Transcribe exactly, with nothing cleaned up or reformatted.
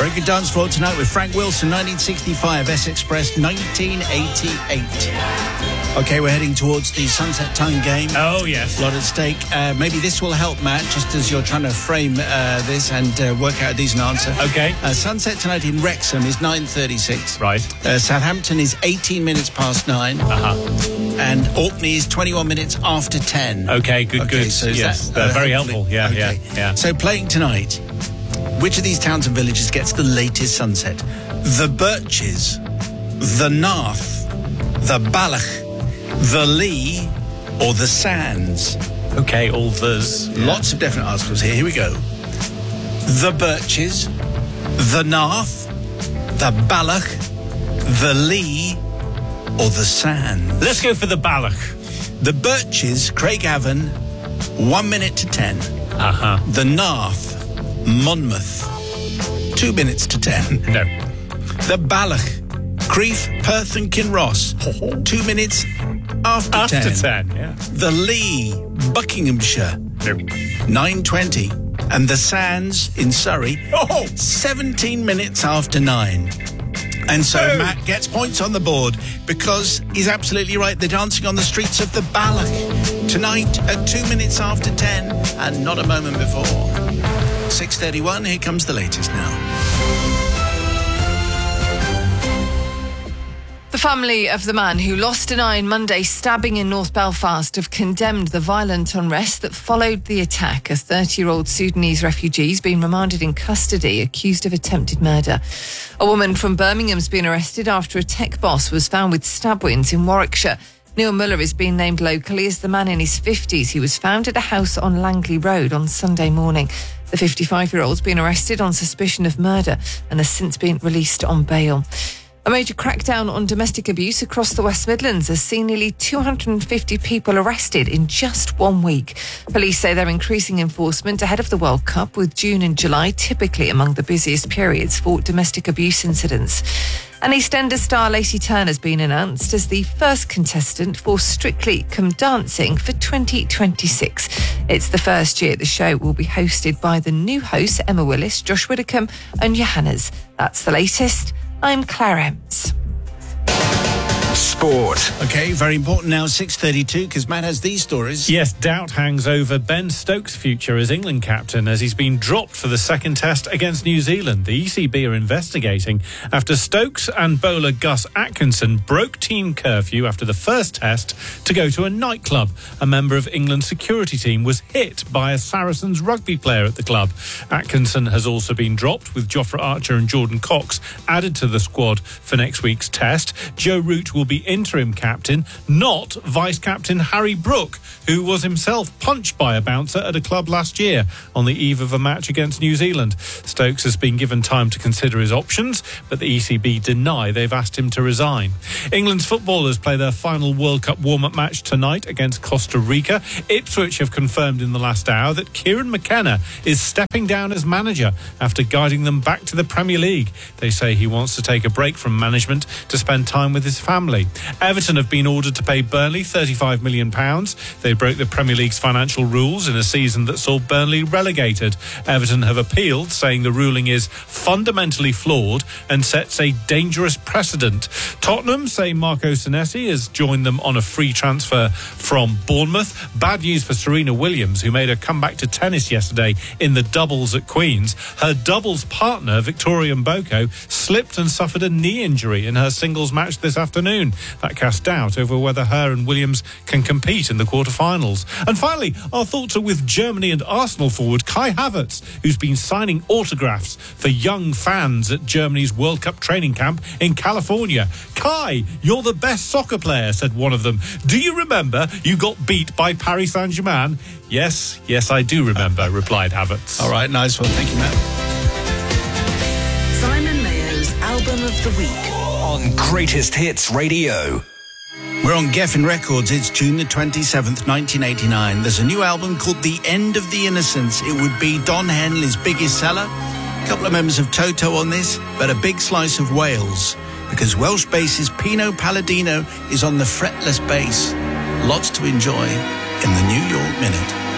Very good dance floor tonight with Frank Wilson, nineteen sixty-five, S-Express, nineteen eighty-eight. OK, we're heading towards the sunset time game. Oh, yes. A lot at stake. Uh, maybe this will help, Matt, just as you're trying to frame uh, this and uh, work out a decent answer. OK. Uh, sunset tonight in Wrexham is nine thirty-six. Right. Uh, Southampton is eighteen minutes past nine. Uh-huh. And Orkney is twenty-one minutes after ten. OK, good, okay, good. So is yes, that, uh, very hopefully- helpful. Yeah, okay. yeah, yeah. So playing tonight, which of these towns and villages gets the latest sunset? The Birches, the Narth, the Balach, the Lee, or the Sands? OK, all those. Yeah. Lots of definite articles here. Here we go. The Birches, the Narth, the Balach, the Lee, or the Sands? Let's go for the Balach. The Birches, Craigavon, one minute to ten. Uh-huh. The Narth, Monmouth, two minutes to ten. No. The Balach, Crieff, Perth and Kinross, two minutes after, After ten. ten, yeah. The Lee, Buckinghamshire, No. nine twenty. And the Sands in Surrey, Oh! seventeen minutes after nine. And so Oh. Matt gets points on the board because he's absolutely right. They're dancing on the streets of the Balach tonight at two minutes after ten and not a moment before. six thirty-one, here comes the latest now. The family of the man who lost an eye on Monday stabbing in North Belfast have condemned the violent unrest that followed the attack. A thirty-year-old Sudanese refugee has been remanded in custody, accused of attempted murder. A woman from Birmingham's been arrested after a tech boss was found with stab wounds in Warwickshire. Neil Muller is being named locally as the man in his fifties. He was found at a house on Langley Road on Sunday morning. The fifty-five-year-old's been arrested on suspicion of murder and has since been released on bail. A major crackdown on domestic abuse across the West Midlands has seen nearly two hundred fifty people arrested in just one week. Police say they're increasing enforcement ahead of the World Cup, with June and July typically among the busiest periods for domestic abuse incidents. And EastEnders star Lacey Turner has been announced as the first contestant for Strictly Come Dancing for twenty twenty-six. It's the first year the show will be hosted by the new hosts Emma Willis, Josh Widdicombe and Johannes. That's the latest. I'm Claire Ems. Sport. OK, very important now, six thirty-two, because Matt has these stories. Yes, doubt hangs over Ben Stokes' future as England captain as he's been dropped for the second test against New Zealand. The E C B are investigating after Stokes and bowler Gus Atkinson broke team curfew after the first test to go to a nightclub. A member of England's security team was hit by a Saracens rugby player at the club. Atkinson has also been dropped, with Jofra Archer and Jordan Cox added to the squad for next week's test. Joe Root will be interim captain, not vice-captain Harry Brook, who was himself punched by a bouncer at a club last year on the eve of a match against New Zealand. Stokes has been given time to consider his options, but the E C B deny they've asked him to resign. England's footballers play their final World Cup warm-up match tonight against Costa Rica. Ipswich have confirmed in the last hour that Kieran McKenna is stepping down as manager after guiding them back to the Premier League. They say he wants to take a break from management to spend time with his family. Everton have been ordered to pay Burnley thirty-five million pounds. They broke the Premier League's financial rules in a season that saw Burnley relegated. Everton have appealed, saying the ruling is fundamentally flawed and sets a dangerous precedent. Tottenham say Marco Senesi has joined them on a free transfer from Bournemouth. Bad news for Serena Williams, who made her comeback to tennis yesterday in the doubles at Queen's. Her doubles partner, Victoria Mboko, slipped and suffered a knee injury in her singles match this afternoon. That cast doubt over whether her and Williams can compete in the quarterfinals. And finally, our thoughts are with Germany and Arsenal forward Kai Havertz, who's been signing autographs for young fans at Germany's World Cup training camp in California. Kai, you're the best soccer player, said one of them. Do you remember you got beat by Paris Saint-Germain? Yes, yes, I do remember, replied Havertz. All right, nice one. Thank you, Matt. Simon Mayo's Album of the Week on Greatest Hits Radio. We're on Geffen Records. It's June the twenty-seventh, nineteen eighty-nine. There's a new album called The End of the Innocents. It would be Don Henley's biggest seller. A couple of members of Toto on this, but a big slice of Wales, because Welsh bassist Pino Palladino is on the fretless bass. Lots to enjoy in the New York Minute.